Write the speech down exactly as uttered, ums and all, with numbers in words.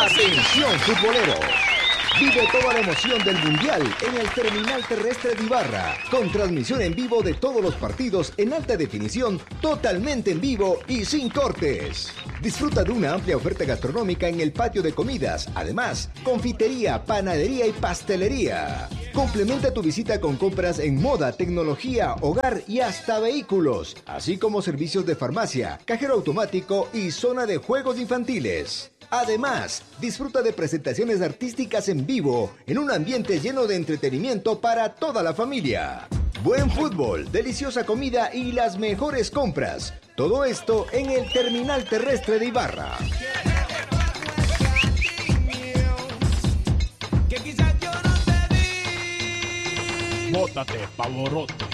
Atención futbolero. Vive toda la emoción del Mundial en el Terminal Terrestre de Ibarra, con transmisión en vivo de todos los partidos en alta definición, totalmente en vivo y sin cortes. Disfruta de una amplia oferta gastronómica en el patio de comidas, además, confitería, panadería y pastelería. Complementa tu visita con compras en moda, tecnología, hogar y hasta vehículos, así como servicios de farmacia, cajero automático y zona de juegos infantiles. Además, disfruta de presentaciones artísticas en vivo en un ambiente lleno de entretenimiento para toda la familia. Buen fútbol, deliciosa comida y las mejores compras. Todo esto en el Terminal Terrestre de Ibarra. Bótate, pavorote.